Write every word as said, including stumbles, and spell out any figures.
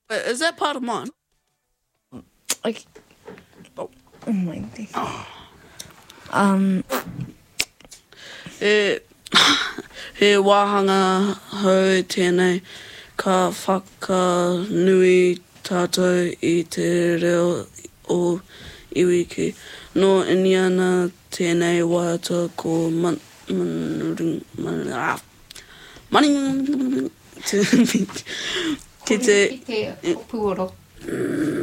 Wait, is that part of mine? Like, oh, oh my God. Um, E, he wāhanga hau tēnei ka whakanui tātou I te reo o iwi ki. No iniana tēnei waiata ko man, man, man, ah, mani, ki te... Ki te opuoro.